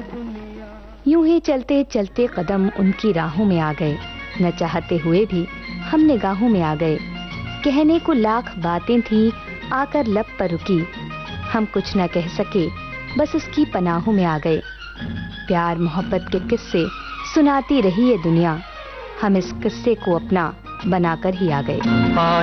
यूं ही चलते चलते कदम उनकी राहों में आ गए, न चाहते हुए भी हम निगाहों में आ गए। कहने को लाख बातें थी, आकर लब पर रुकी, हम कुछ न कह सके, बस उसकी पनाहों में आ गए। प्यार मोहब्बत के किस्से सुनाती रही ये दुनिया, हम इस किस्से को अपना बनाकर ही आ गए।